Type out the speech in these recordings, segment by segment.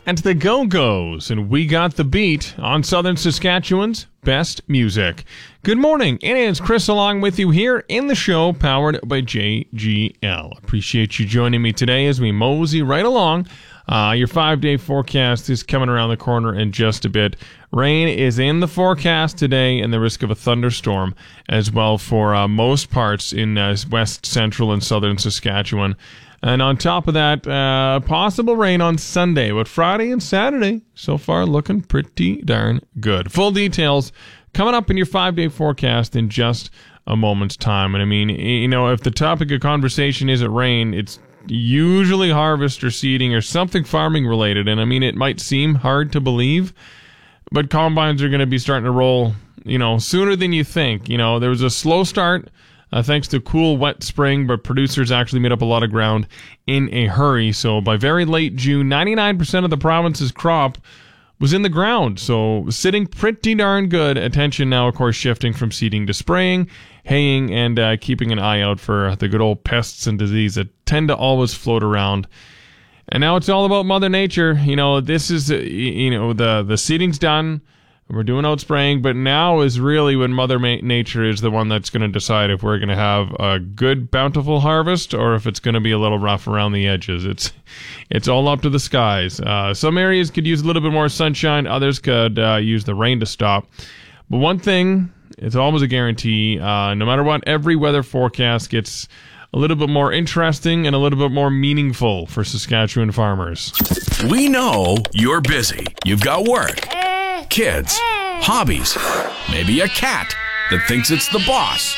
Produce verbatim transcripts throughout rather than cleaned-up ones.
at the Go-Go's, and we got the beat on Southern Saskatchewan's best music. Good morning. It is Chris along with you here in the show, powered by J G L. Appreciate you joining me today as we mosey right along. Uh, your five-day forecast is coming around the corner in just a bit. Rain is in the forecast today and the risk of a thunderstorm as well for uh, most parts in uh, west, central, and southern Saskatchewan. And on top of that, uh, possible rain on Sunday, but Friday and Saturday, so far looking pretty darn good. Full details coming up in your five-day forecast in just a moment's time. And I mean, you know, if the topic of conversation isn't rain, it's usually harvest or seeding or something farming related. And I mean, it might seem hard to believe, but combines are going to be starting to roll, you know, sooner than you think. You know, there was a slow start uh, thanks to cool, wet spring, but producers actually made up a lot of ground in a hurry. So by very late June, ninety-nine percent of the province's crop was in the ground. So sitting pretty darn good. Attention now, of course, shifting from seeding to spraying, haying, and uh, keeping an eye out for the good old pests and disease that tend to always float around. And now it's all about Mother Nature. You know, this is, uh, you know, the, the seeding's done. We're doing out spraying, but now is really when Mother Ma- Nature is the one that's going to decide if we're going to have a good, bountiful harvest or if it's going to be a little rough around the edges. It's it's all up to the skies. Uh, some areas could use a little bit more sunshine. Others could uh, use the rain to stop. But one thing, it's always a guarantee. Uh, no matter what, every weather forecast gets a little bit more interesting and a little bit more meaningful for Saskatchewan farmers. We know you're busy. You've got work, kids, hobbies, maybe a cat that thinks it's the boss.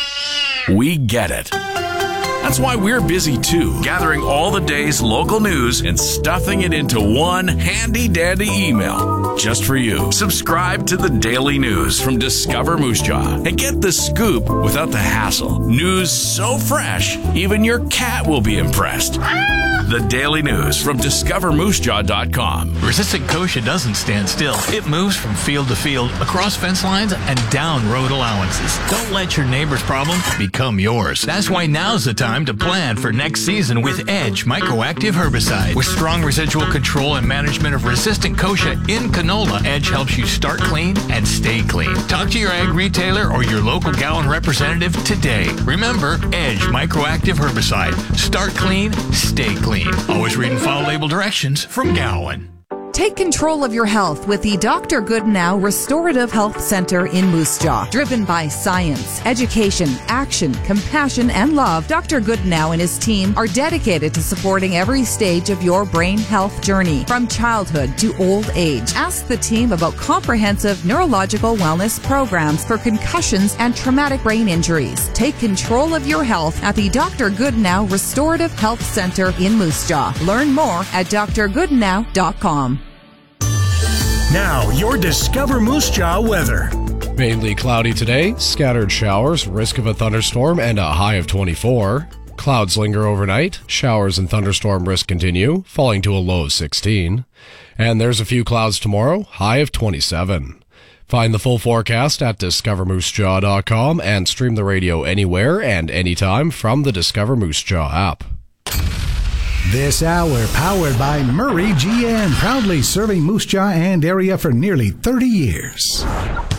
We get it. That's why we're busy too, gathering all the day's local news and stuffing it into one handy-dandy email just for you. Subscribe to the Daily News from Discover Moose Jaw and get the scoop without the hassle. News so fresh, even your cat will be impressed. The Daily News from discover moose jaw dot com. Resistant kochia doesn't stand still. It moves from field to field, across fence lines, and down road allowances. Don't let your neighbor's problem become yours. That's why now's the time to plan for next season with Edge Microactive Herbicide. With strong residual control and management of resistant kochia in canola, Edge helps you start clean and stay clean. Talk to your ag retailer or your local Gowan representative today. Remember, Edge Microactive Herbicide. Start clean, stay clean. Always read and follow label directions from Gowan. Take control of your health with the Doctor Goodnow Restorative Health Center in Moose Jaw. Driven by science, education, action, compassion, and love, Doctor Goodnow and his team are dedicated to supporting every stage of your brain health journey, from childhood to old age. Ask the team about comprehensive neurological wellness programs for concussions and traumatic brain injuries. Take control of your health at the Doctor Goodnow Restorative Health Center in Moose Jaw. Learn more at d r goodnow dot com. Now, your Discover Moose Jaw weather. Mainly cloudy today, scattered showers, risk of a thunderstorm, and a high of twenty-four. Clouds linger overnight, showers and thunderstorm risk continue, falling to a low of sixteen. And there's a few clouds tomorrow, high of twenty-seven. Find the full forecast at discover moose jaw dot com and stream the radio anywhere and anytime from the Discover Moose Jaw app. This hour powered by Murray G N, proudly serving Moose Jaw and area for nearly thirty years.